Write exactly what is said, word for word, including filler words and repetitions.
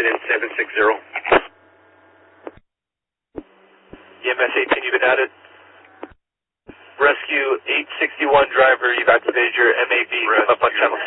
incident seven six zero. E M S eighteen, you've been added. Rescue eight sixty-one driver, you've activated your M A B. Come up on channel